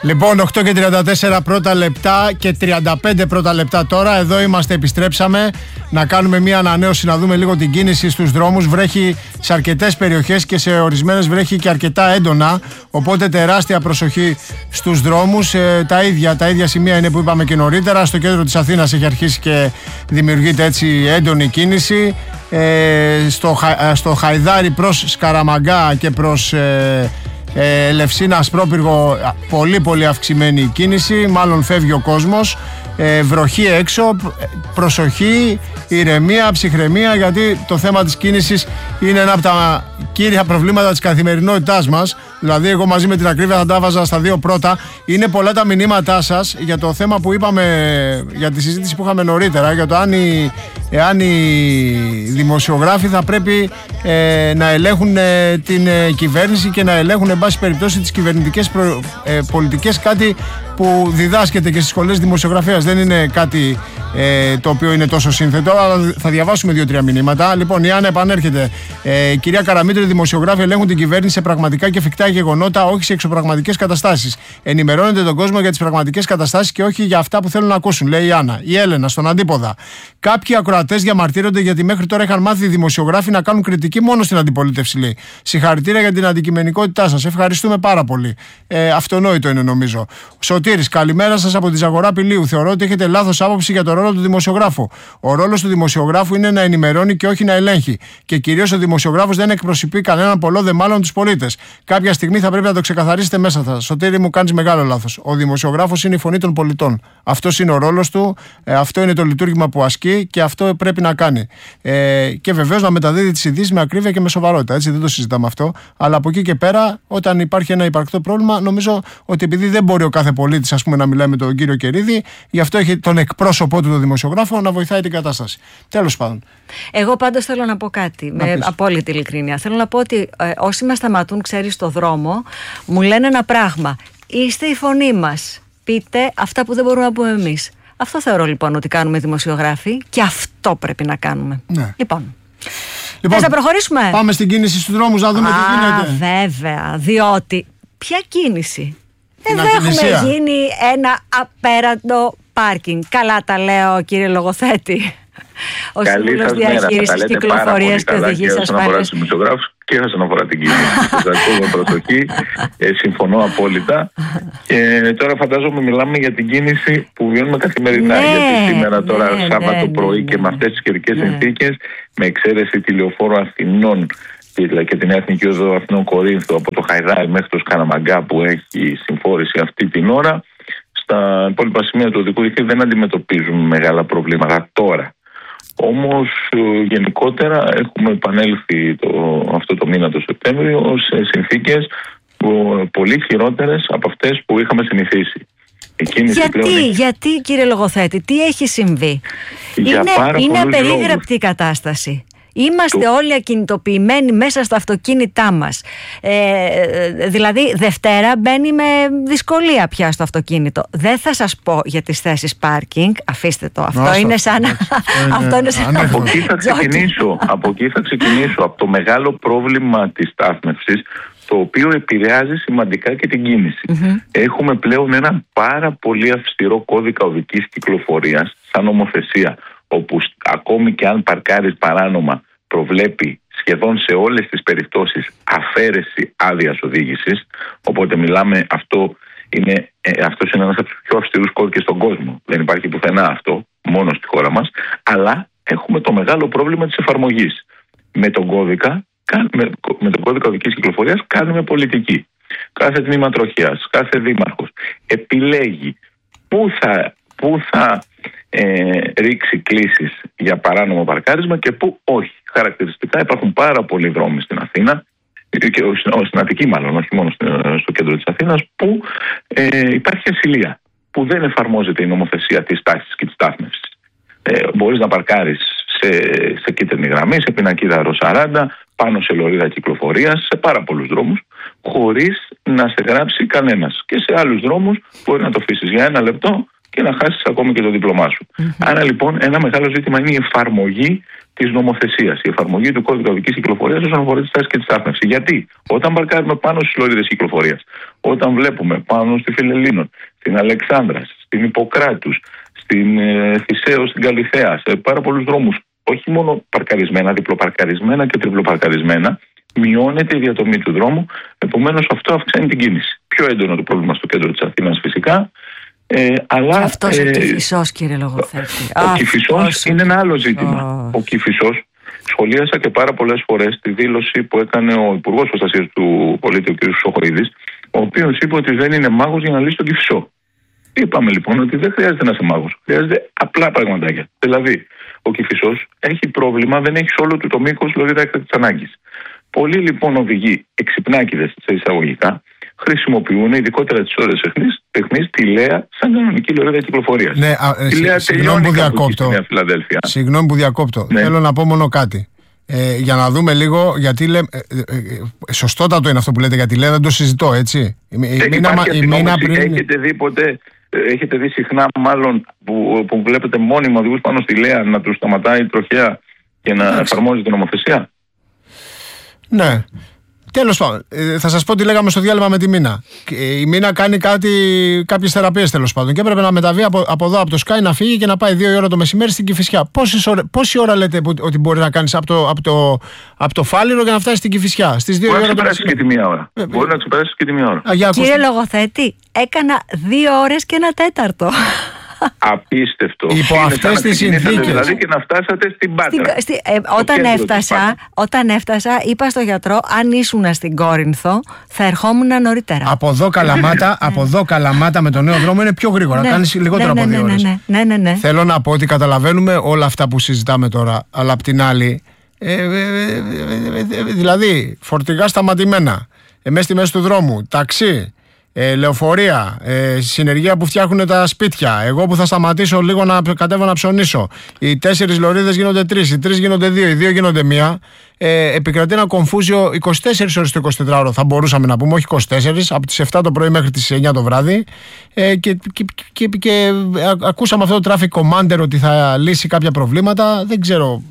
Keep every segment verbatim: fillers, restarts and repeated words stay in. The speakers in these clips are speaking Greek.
Λοιπόν, οκτώ και τριάντα τέσσερα πρώτα λεπτά και τριάντα πέντε πρώτα λεπτά τώρα. Εδώ είμαστε, επιστρέψαμε να κάνουμε μια ανανέωση, να δούμε λίγο την κίνηση στους δρόμους. Βρέχει σε αρκετές περιοχές και σε ορισμένες βρέχει και αρκετά έντονα. Οπότε τεράστια προσοχή στους δρόμους. Ε, τα, ίδια, τα ίδια σημεία είναι που είπαμε και νωρίτερα. Στο κέντρο της Αθήνας έχει αρχίσει και δημιουργείται έτσι έντονη κίνηση. Ε, στο, στο Χαϊδάρι προς Σκαραμαγκά και προς... Ε, Ε, Ελευσίνα, Ασπρόπυργο, πολύ πολύ αυξημένη η κίνηση, μάλλον φεύγει ο κόσμος, ε, βροχή έξω, προσοχή, ηρεμία, ψυχραιμία, γιατί το θέμα της κίνησης είναι ένα από τα κύρια προβλήματα της καθημερινότητάς μας. Δηλαδή εγώ μαζί με την ακρίβεια θα τα βάζα στα δύο πρώτα. Είναι πολλά τα μηνύματά σας για το θέμα που είπαμε, για τη συζήτηση που είχαμε νωρίτερα, για το αν οι, εάν οι δημοσιογράφοι θα πρέπει ε, να ελέγχουν ε, την ε, κυβέρνηση και να ελέγχουν εν πάση περιπτώσει τις κυβερνητικές προ, ε, πολιτικές, κάτι που διδάσκεται και στις σχολές δημοσιογραφίας. Δεν είναι κάτι ε, το οποίο είναι τόσο σύνθετο, αλλά θα διαβάσουμε δύο-τρία μηνύματα. Λοιπόν, η Άννα επανέρχεται. Ε, κυρία Καραμήτρη, οι δημοσιογράφοι ελέγχουν την κυβέρνηση σε πραγματικά και εφικτά γεγονότα, όχι σε εξωπραγματικές καταστάσεις. Ενημερώνετε τον κόσμο για τις πραγματικές καταστάσεις και όχι για αυτά που θέλουν να ακούσουν, λέει η Άννα. Η Έλενα, στον αντίποδα. Κάποιοι ακροατές διαμαρτύρονται γιατί μέχρι τώρα είχαν μάθει οι δημοσιογράφοι να κάνουν κριτική μόνο στην αντιπολίτευση, λέει. Συγχαρητήρια για την αντικειμενικότητά σας. Ευχαριστούμε πάρα πολύ. Ε, αυτονόητο είναι, νομίζω. Σωτήρης, καλημέρα σας από τη Ζαγορά Πηλίου. Θεωρώ ότι έχετε λάθος άποψη για το ρόλο του δημοσιογράφου. Ο ρόλος του δημοσιογράφου είναι να ενημερώνει και όχι να ελέγχει. Και κυρίως ο δημοσιογράφος δεν εκπροσωπεί κανέναν πολλό δε μάλλον τους πολίτες. Κάποια στιγμή θα πρέπει να το ξεκαθαρίσετε μέσα σας. Σωτήρη μου, κάνεις μεγάλο λάθος. Ο δημοσιογράφος είναι η φωνή των πολιτών. Αυτός είναι ο ρόλος του, ε, αυτό είναι το λειτουργήμα που ασκεί και αυτό πρέπει να κάνει. Ε, και βεβαίως να μεταδίδει τις ειδήσεις με ακρίβεια και με σοβαρότητα. Έτσι, δεν το συζητάμε αυτό. Αλλά από εκεί και πέρα, όταν υπάρχει ένα υπαρκτό πρόβλημα, νομίζω ότι επειδή δεν μπορεί ο κάθε πολίτης, ας πούμε, να μιλάει με τον κύριο Κερίδη, γι' αυτό έχει τον εκπρόσωπό του, τον δημοσιογράφο, να βοηθάει την κατάσταση. Τέλος πάντων. Εγώ πάντως θέλω να πω κάτι, να με πεις. απόλυτη ειλικρίνεια. Θέλω να πω ότι ε, όσοι με σταματούν, ξέρεις, στο δρόμο, μου λένε ένα πράγμα. Είστε η φωνή μας. Πείτε αυτά που δεν μπορούμε να πούμε εμείς. Αυτό θεωρώ λοιπόν ότι κάνουμε δημοσιογράφοι και αυτό πρέπει να κάνουμε. Ναι. Λοιπόν. Λοιπόν, θες να προχωρήσουμε? Πάμε στην κίνηση στους δρόμους να δούμε Α, τι γίνεται. βέβαια, διότι ποια κίνηση? Την Εδώ ακινησία. έχουμε γίνει ένα απέραντο πάρκινγκ. Καλά τα λέω, κύριε λογοθέτη. Ο Σύμβουλος Διαχείρισης Κυκλοφορίας και Οδηγίας Ασφάλειας. Όσον αφορά τους δημοσιογράφους και όσον αφορά την κίνηση. Σας ακούω με προσοχή, ε, συμφωνώ απόλυτα. Και τώρα φαντάζομαι μιλάμε για την κίνηση που βιώνουμε καθημερινά. Ναι, γιατί σήμερα τώρα ναι, Σάββατο ναι, πρωί ναι, και ναι. με αυτές τις καιρικές Ναι. συνθήκες, με εξαίρεση τη λεωφόρο Αθηνών και την Εθνική Οδό Αθηνών Κορίνθου από το Χαϊδάρι μέχρι το Σκαραμαγκά που έχει συμφόρηση αυτή την ώρα, στα υπόλοιπα σημεία του οδικού δικτύου δεν αντιμετωπίζουμε μεγάλα προβλήματα τώρα. Όμως γενικότερα έχουμε επανέλθει το, αυτό το μήνα το Σεπτέμβριο σε συνθήκες που, πολύ χειρότερες από αυτές που είχαμε συνηθίσει. Γιατί, πλέον... γιατί κύριε λογοθέτη, τι έχει συμβεί? Για είναι είναι απερίγραπτη λόγους. η κατάσταση. Είμαστε Το... όλοι ακινητοποιημένοι μέσα στα αυτοκίνητά μας. Ε, δηλαδή Δευτέρα μπαίνει με δυσκολία πια στο αυτοκίνητο. Δεν θα σας πω για τις θέσεις πάρκινγκ. Αφήστε το. Αυτό Νόσα, είναι σαν... αυτό είναι σαν... Από εκεί θα ξεκινήσω. από εκεί θα ξεκινήσω. Από το μεγάλο πρόβλημα της στάθμευσης, το οποίο επηρεάζει σημαντικά και την κίνηση. Mm-hmm. Έχουμε πλέον ένα πάρα πολύ αυστηρό κώδικα οδικής κυκλοφορίας σαν νομοθεσία, όπου ακόμη και αν παρκάρεις παράνομα προβλέπει σχεδόν σε όλες τις περιπτώσεις αφαίρεση άδειας οδήγησης. Οπότε μιλάμε, αυτό είναι, ε, αυτός είναι ένας από τους πιο αυστηρούς κώδικες στον κόσμο. Δεν υπάρχει πουθενά αυτό, μόνο στη χώρα μας. Αλλά έχουμε το μεγάλο πρόβλημα της εφαρμογής. Με τον κώδικα, με, με τον κώδικα οδικής κυκλοφορίας κάνουμε πολιτική. Κάθε τμήμα τροχιάς, κάθε δήμαρχος επιλέγει πού θα, πού θα ε, ρίξει κλήσεις για παράνομο παρκάρισμα και πού όχι. Χαρακτηριστικά υπάρχουν πάρα πολλοί δρόμοι στην Αθήνα, και στην Αττική μάλλον, όχι μόνο στο κέντρο της Αθήνας, που ε, υπάρχει ασυλία, που δεν εφαρμόζεται η νομοθεσία της τάξης και της στάθμευσης. Ε, μπορείς να παρκάρεις σε, σε κίτρινη γραμμή, σε πινακίδα Ρο σαράντα, πάνω σε λωρίδα κυκλοφορίας, σε πάρα πολλούς δρόμους, χωρίς να σε γράψει κανένας. Και σε άλλους δρόμους μπορεί να το αφήσεις για ένα λεπτό, και να χάσεις ακόμη και το δίπλωμά σου. Mm-hmm. Άρα λοιπόν ένα μεγάλο ζήτημα είναι η εφαρμογή της νομοθεσίας, η εφαρμογή του κώδικα οδικής κυκλοφορίας όσον αφορά τη στάση και τη στάθμευση. Γιατί όταν παρκάρουμε πάνω στις λωρίδες κυκλοφορίας, όταν βλέπουμε πάνω στη Φιλελλήνων, στην Αλεξάνδρας, στην Ιπποκράτους, στην ε, Θησέως, στην Καλιθέα, σε πάρα πολλούς δρόμους, όχι μόνο παρκαρισμένα, διπλοπαρκαρισμένα και τριπλοπαρκαρισμένα, μειώνεται η διατομή του δρόμου, επομένως αυτό αυξάνει την κίνηση. Πιο έντονο το πρόβλημα στο κέντρο της Αθήνας φυσικά. Ε, αλλά, αυτός ε, ο Κηφισός, κύριε Λογοθέτη. Ο Κηφισός είναι ένα άλλο ζήτημα. Oh. Ο Κηφισός, σχολίασα και πάρα πολλές φορές τη δήλωση που έκανε ο Υπουργός Προστασίας του Πολίτη, ο κ. Χρυσοχοΐδης, ο οποίος είπε ότι δεν είναι μάγος για να λύσει τον Κηφισό. Είπαμε λοιπόν ότι δεν χρειάζεται να είσαι μάγος. Χρειάζεται απλά πραγματάκια. Δηλαδή, ο Κηφισός έχει πρόβλημα, δεν έχει όλο του το μήκος λωρίδα έκτακτης ανάγκης. Πολλοί λοιπόν οδηγοί εξυπνάκηδες σε εισαγωγικά χρησιμοποιούν, ειδικότερα τις ώρες αιχμής, τη Λέα σαν κανονική λωρίδα κυκλοφορίας. Ναι, ε, συγγνώμη που διακόπτω. Συγγνώμη που διακόπτω. Ναι. Θέλω να πω μόνο κάτι. Ε, για να δούμε λίγο, γιατί λέμε. Ε, ε, ε, σωστότατο είναι αυτό που λέτε για τη Λέα, δεν το συζητώ, έτσι. Ε, η μήνα, η μήνα πριν... Έχετε δει ποτέ, έχετε δει συχνά μάλλον που, που βλέπετε μόνιμα οδηγούς πάνω στη Λέα να τους σταματάει η τροχέα και να Εντάξει. εφαρμόζει την νομοθεσία. Ναι. Τέλος πάντων, θα σας πω τι λέγαμε στο διάλειμμα με τη Μίνα. Η Μίνα κάνει κάτι, κάποιες θεραπείες τέλος πάντων και έπρεπε να μεταβεί από, από εδώ, από το Sky, να φύγει και να πάει δύο ώρα το μεσημέρι στην Κηφισιά. Πόσες ώρες, πόση ώρα λέτε που, ότι μπορεί να κάνεις από το, από, το, από το Φάληρο για να φτάσει στην Κηφισιά? Στις δύο μπορεί ώρα να ξεπεράσεις και τη μία ώρα. Ε, μπορεί να ξεπεράσεις και τη μία ώρα. Α, κύριε Λογοθέτη, έκανα δύο ώρες και ένα τέταρτο. Απίστευτο. Υπό αυτές τις συνθήκες. Δηλαδή και να φτάσατε στην Πάτρα. Στη, ε, όταν, έφτασα, όταν έφτασα, είπα στο γιατρό, αν ήσουν στην Κόρινθο, θα ερχόμουν νωρίτερα. Από εδώ Καλαμάτα, από εδώ Καλαμάτα με τον νέο δρόμο είναι πιο γρήγορα. Ναι, κάνεις λιγότερο ναι, από δύο ναι, ώρες. Ναι, ναι, ναι, ναι. Θέλω να πω ότι καταλαβαίνουμε όλα αυτά που συζητάμε τώρα, αλλά απ' την άλλη, ε, ε, ε, ε, ε, δηλαδή φορτηγά σταματημένα, ε, μέσα στη μέση του δρόμου, ταξί. Ε, λεωφορεία, ε, συνεργεία που φτιάχνουν τα σπίτια. Εγώ που θα σταματήσω λίγο να κατέβω να ψωνίσω. Οι τέσσερις λωρίδες γίνονται τρεις, οι τρεις γίνονται δύο, οι δύο γίνονται μία. Ε, επικρατεί ένα κομφούζιο είκοσι τέσσερις ώρες το εικοσιτετράωρο, θα μπορούσαμε να πούμε, όχι είκοσι τέσσερις, από τις επτά το πρωί μέχρι τις εννιά το βράδυ. Ε, και, και, και, και, και ακούσαμε αυτό το traffic commander ότι θα λύσει κάποια προβλήματα. Δεν ξέρω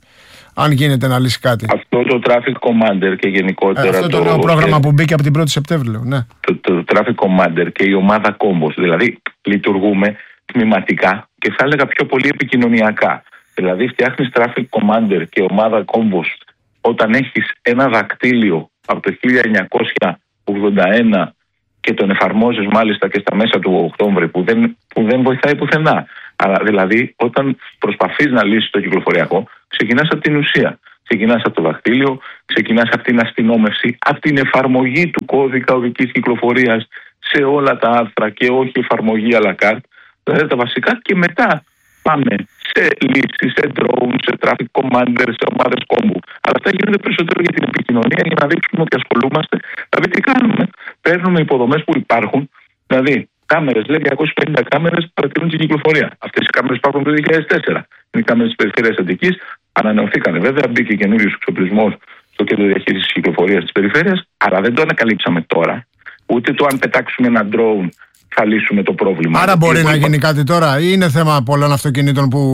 αν γίνεται να λύσει κάτι. Αυτό το Traffic Commander και γενικότερα. Ε, αυτό το, το νέο πρόγραμμα και... που μπήκε από την πρώτη Σεπτέμβρη, ναι. Το, το Traffic Commander και η ομάδα Combos. Δηλαδή, λειτουργούμε τμηματικά και θα έλεγα πιο πολύ επικοινωνιακά. Δηλαδή, φτιάχνεις Traffic Commander και ομάδα Combos όταν έχεις ένα δακτύλιο από το χίλια εννιακόσια ογδόντα ένα και τον εφαρμόζεις μάλιστα και στα μέσα του Οκτώβρη, που δεν, που δεν βοηθάει πουθενά. Αλλά δηλαδή, όταν προσπαθείς να λύσεις το κυκλοφοριακό, ξεκινάς από την ουσία. Ξεκινάς από το δαχτύλιο, ξεκινάς από την αστυνόμευση, από την εφαρμογή του κώδικα οδικής κυκλοφορίας σε όλα τα άρθρα και όχι εφαρμογή à la carte. Δηλαδή τα βασικά, και μετά πάμε σε λύσεις, σε drone, σε traffic commander, σε ομάδες κόμπου. Αλλά αυτά γίνονται περισσότερο για την επικοινωνία, για να δείξουμε ότι ασχολούμαστε. Δηλαδή τι κάνουμε? Παίρνουμε υποδομές που υπάρχουν, δηλαδή κάμερες, λέει διακόσιες πενήντα κάμερες παρατηρούν την κυκλοφορία. Αυτές οι κάμερες υπάρχουν το δύο χιλιάδες τέσσερα. Είναι οι κάμερες της περιφέρειας Αττικής. Ανανεωθήκανε βέβαια, μπήκε καινούριος εξοπλισμός στο κέντρο διαχείρισης της κυκλοφορίας της περιφέρειας. Αλλά δεν το ανακαλύψαμε τώρα. Ούτε το αν πετάξουμε ένα drone θα λύσουμε το πρόβλημα. Άρα μπορεί να γίνει κάτι τώρα, ή είναι θέμα πολλών αυτοκινήτων που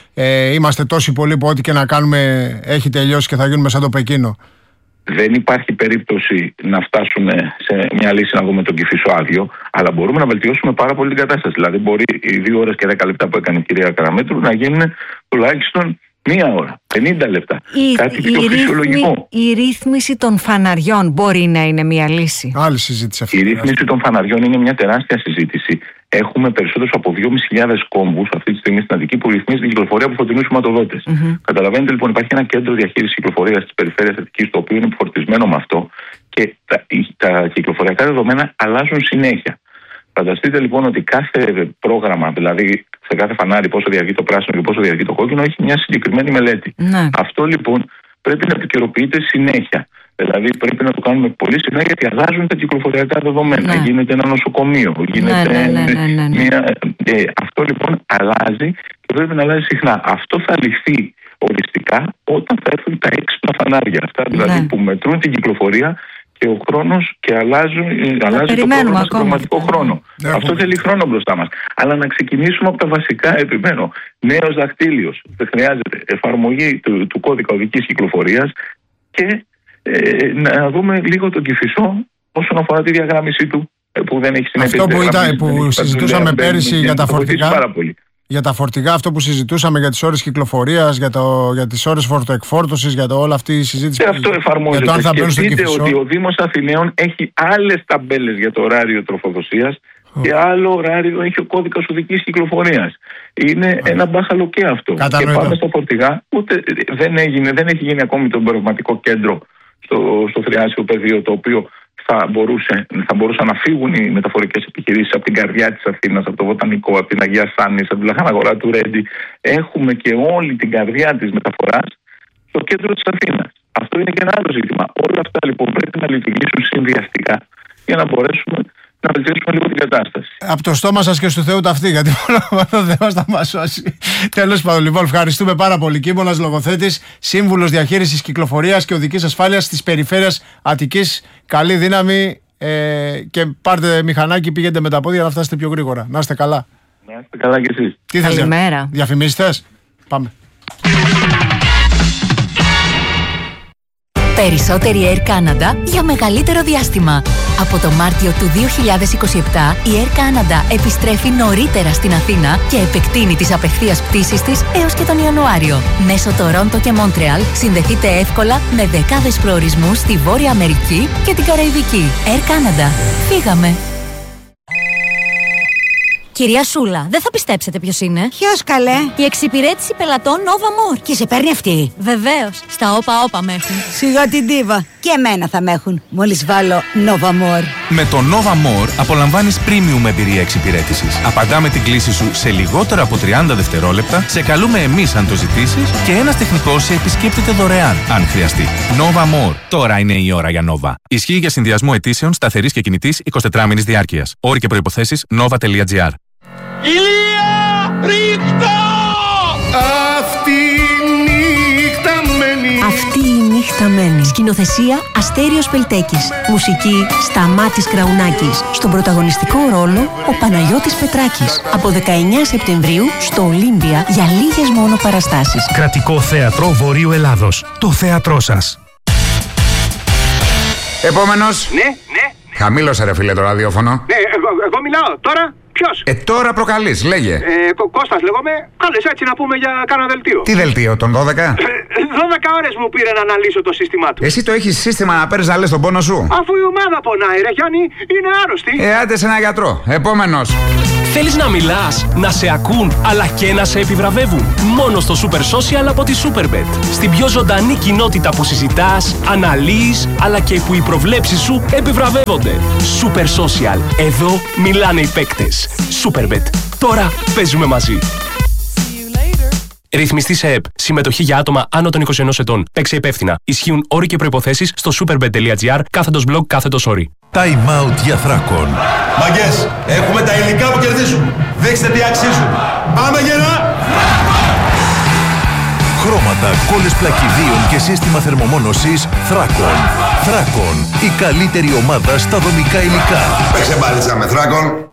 ε, είμαστε τόσοι πολλοί που ό,τι και να κάνουμε έχει τελειώσει και θα γίνουμε σαν το Πεκίνο? Δεν υπάρχει περίπτωση να φτάσουμε σε μια λύση να δούμε τον Κηφισό άδειο, αλλά μπορούμε να βελτιώσουμε πάρα πολύ την κατάσταση. Δηλαδή, μπορεί οι δύο ώρες και δέκα λεπτά που έκανε η κυρία Καραμέτρου να γίνουν τουλάχιστον μία ώρα, πενήντα λεπτά. Η, Κάτι η, πιο η φυσιολογικό. Ρύθμι, η ρύθμιση των φαναριών μπορεί να είναι μία λύση. Άλλη συζήτηση αυτή. Η ρύθμιση των φαναριών είναι μια τεράστια συζήτηση. Έχουμε περισσότερους από δυόμισι χιλιάδες κόμβους αυτή τη στιγμή στην Αττική που ρυθμίζει την κυκλοφορία από φωτεινούς σηματοδότες. Mm-hmm. Καταλαβαίνετε λοιπόν, υπάρχει ένα κέντρο διαχείρισης κυκλοφορίας της περιφέρειας Αττικής, το οποίο είναι φορτισμένο με αυτό και τα, τα κυκλοφοριακά δεδομένα αλλάζουν συνέχεια. Φανταστείτε λοιπόν ότι κάθε πρόγραμμα, δηλαδή σε κάθε φανάρι, πόσο διαρκεί το πράσινο και πόσο διαρκεί το κόκκινο, έχει μια συγκεκριμένη μελέτη. Ναι. Αυτό λοιπόν πρέπει να επικαιροποιείται συνέχεια. Δηλαδή πρέπει να το κάνουμε πολύ συχνά, γιατί αλλάζουν τα κυκλοφοριακά δεδομένα. Ναι. Γίνεται ένα νοσοκομείο. Γίνεται ναι, ναι, ναι, ναι, ναι, ναι. Μια... Ε, αυτό λοιπόν αλλάζει και πρέπει να αλλάζει συχνά. Αυτό θα λυθεί οριστικά όταν θα έρθουν τα έξυπνα φανάρια. Αυτά δηλαδή ναι. που μετρούν την κυκλοφορία και ο χρόνος και αλλάζει, αλλάζει το πρόγραμμα στον πραγματικό χρόνο. Ναι, αυτό θέλει χρόνο μπροστά μας. Αλλά να ξεκινήσουμε από τα βασικά, επιμένω. Νέος δακτύλιος, δεν χρειάζεται. Εφαρμογή του, του κώδικα οδικής κυκλοφορίας και ε, να δούμε λίγο τον Κηφισό όσον αφορά τη διαγράμμιση του, που δεν έχει συνέπειες. Αυτό που, ήταν, που συζητούσαμε πέρυσι για τα φορτηγά. Για τα φορτηγά, αυτό που συζητούσαμε για τις ώρες κυκλοφορίας, για, το, για τις ώρες φορτοεκφόρτωσης, για το, όλη αυτή η συζήτηση. Και αυτό εφαρμόζεται. Για το αν θα μπαίνουν στο Κηφισό. Ότι ο Δήμος Αθηναίων έχει άλλες ταμπέλες για το ωράριο τροφοδοσίας oh. και άλλο ωράριο έχει ο κώδικας οδικής κυκλοφορίας. Είναι oh. ένα μπάχαλο και αυτό. Κατανοητό. Και πάμε στα φορτηγά. Ούτε δεν, έγινε, δεν έχει γίνει ακόμη το εμπορευματικό κέντρο στο, στο Θριάσιο πεδίο, το οποίο θα, μπορούσε, θα μπορούσαν να φύγουν οι μεταφορικές επιχειρήσεις από την καρδιά της Αθήνας, από το Βοτανικό, από την Αγία Σάνης, από την Λαχαναγορά του Ρέντι. Έχουμε και όλη την καρδιά της μεταφοράς στο κέντρο της Αθήνας. Αυτό είναι και ένα άλλο ζήτημα. Όλα αυτά λοιπόν πρέπει να λειτουργήσουν συνδυαστικά για να μπορέσουμε να βελτιώσουμε λίγο την κατάσταση. Από το στόμα σας και στο Θεού ταυτή, γιατί μόνο ο Θεός θα μας σώσει. Τέλος πάντων, λοιπόν, ευχαριστούμε πάρα πολύ. Κίμωνας λογοθέτης, σύμβουλος διαχείρισης κυκλοφορίας και οδικής ασφάλειας της περιφέρειας Αττικής. Καλή δύναμη ε, και πάρτε μηχανάκι, πήγαινε με τα πόδια να φτάσετε πιο γρήγορα. Να είστε καλά. Να είστε καλά κι εσείς. Τι θες, καλημέρα. Διαφημίσεις θες? Πάμε. Περισσότερη Air Canada για μεγαλύτερο διάστημα. Από το Μάρτιο του δύο χιλιάδες είκοσι επτά η Air Canada επιστρέφει νωρίτερα στην Αθήνα και επεκτείνει τις απευθείας πτήσεις της έως και τον Ιανουάριο. Μέσω Τορόντο και Μόντρεαλ συνδεθείτε εύκολα με δεκάδες προορισμούς στη Βόρεια Αμερική και την Καραϊβική. Air Canada. Φύγαμε! Κυρία Σούλα, δεν θα πιστέψετε ποιος είναι. Ποιος, καλέ? Η εξυπηρέτηση πελατών Nova More. Και σε παίρνει αυτή? Βεβαίως. Στα όπα όπα με έχουν. Σιγά την τίβα. Και εμένα θα με έχουν. Μόλις βάλω Nova More. Με το Nova More απολαμβάνεις premium εμπειρία εξυπηρέτησης. Απαντάμε την κλήση σου σε λιγότερα από τριάντα δευτερόλεπτα, σε καλούμε εμείς αν το ζητήσεις και ένας τεχνικός σε επισκέπτεται δωρεάν αν χρειαστεί. Nova More. Τώρα είναι η ώρα για Nova. Ισχύει για συνδυασμό αιτήσεων σταθερής και κινητής εικοσιτετράμηνης διάρκειας. Όροι και προϋποθέσεις nova τελεία gr. Ηλία, ρίχτα! Αυτή η νύχτα μένει. Αυτή η νύχτα μένει. Σκηνοθεσία Αστέριος Πελτέκης. Μουσική Σταμάτης Κραουνάκης. Στον πρωταγωνιστικό ρόλο ο Παναγιώτης Πετράκης. Από δεκαεννέα Σεπτεμβρίου στο Ολύμπια για λίγες μόνο παραστάσεις. Κρατικό Θέατρο Βορείου Ελλάδος. Το θέατρό σας. Επόμενος. Ναι, ναι. Χαμήλωσε ρε φίλε το ραδιόφωνο. Ναι, εγώ, εγώ μιλάω. Τώρα ποιος? Ε, τώρα προκαλείς, λέγε. Ε, Κώστας λέγομαι. Κάλες έτσι να πούμε για κάνα δελτίο. Τι δελτίο, τον δώδεκα? δώδεκα ώρες μου πήρε να αναλύσω το σύστημά του. Εσύ το έχεις σύστημα να παίρνεις να λες τον πόνο σου? Αφού η ομάδα πονάει ρε Γιάννη, είναι άρρωστη. Ε, άντε σε ένα γιατρό. Επόμενος. Θέλεις να μιλάς, να σε ακούν, αλλά και να σε επιβραβεύουν? Μόνο στο Super Social από τη Superbet. Στην πιο ζωντανή κοινότητα που συζητάς, αναλύεις, αλλά και που οι προβλέψεις σου επιβραβεύονται. Super Social. Εδώ μιλάνε οι παίκτες. Superbet. Τώρα παίζουμε μαζί. Ρυθμιστή σε ΕΠ. Συμμετοχή για άτομα άνω των είκοσι ενός ετών. Παίξε υπεύθυνα. Ισχύουν όροι και προϋποθέσεις στο superbet τελεία gr κάθετος blog κάθετος όροι. Time out για Θράκον. Μαγκές, έχουμε τα υλικά που κερδίζουν. Δείξτε τι αξίζουν. Πάμε γερά! Χρώματα, κόλλες πλακιδίων και σύστημα θερμομόνωσης Θράκον. Θράκον. Η καλύτερη ομάδα στα δομικά υλικά. Παίξε μπάλιτσα με Θράκον.